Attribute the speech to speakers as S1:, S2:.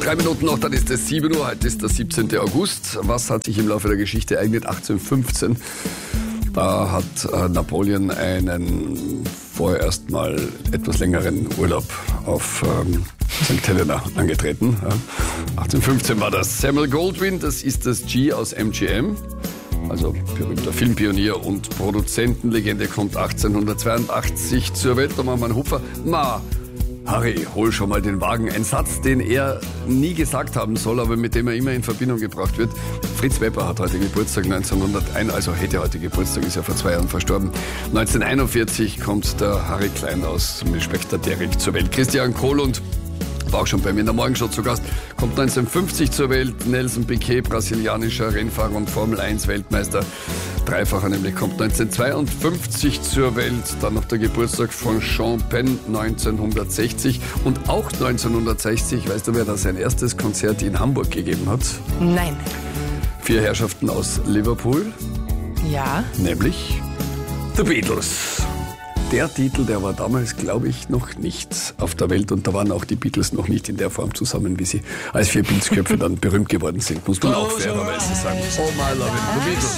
S1: 3 Minuten noch, dann ist es 7 Uhr, heute ist der 17. August. Was hat sich im Laufe der Geschichte ereignet? 1815, da hat Napoleon einen vorerst mal etwas längeren Urlaub auf St. Helena angetreten. 1815 war das. Samuel Goldwyn, das ist das G aus MGM. Also berühmter Filmpionier und Produzentenlegende, kommt 1882 zur Welt. Da machen wir einen Hupfer. Harry, hol schon mal den Wagen. Ein Satz, den er nie gesagt haben soll, aber mit dem er immer in Verbindung gebracht wird. Fritz Wepper hat heute Geburtstag, 1901, also hätte heute Geburtstag, ist ja vor 2 Jahren verstorben. 1941 kommt der Harry Klein aus Spekter Derrick zur Welt. Christian Kohlund war auch schon bei mir in der Morgenshow zu Gast, kommt 1950 zur Welt. Nelson Piquet, brasilianischer Rennfahrer und Formel-1-Weltmeister, dreifacher nämlich, kommt 1952 zur Welt. Dann noch der Geburtstag von Sean Penn, 1960. Und auch 1960, weißt du, wer da sein erstes Konzert in Hamburg gegeben hat?
S2: Nein.
S1: 4 Herrschaften aus Liverpool.
S2: Ja.
S1: Nämlich The Beatles. Der Titel, der war damals, glaube ich, noch nicht auf der Welt, und da waren auch die Beatles noch nicht in der Form zusammen, wie sie als 4 Pilzköpfe dann berühmt geworden sind, muss man auch fairerweise sagen. Oh my love it, The Beatles.